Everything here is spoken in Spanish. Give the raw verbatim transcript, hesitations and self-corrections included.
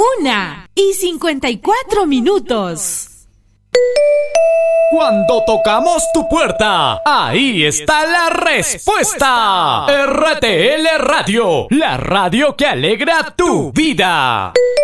Una y cincuenta y cuatro minutos. Cuando tocamos tu puerta, ahí está la respuesta. R T L Radio, la radio que alegra tu vida.